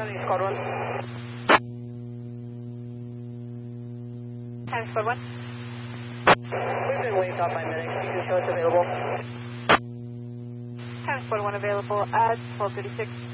County, Squad 1. County Squad 1. We've been waved off by medics. You can show us available. County Squad 1 available at 12:36.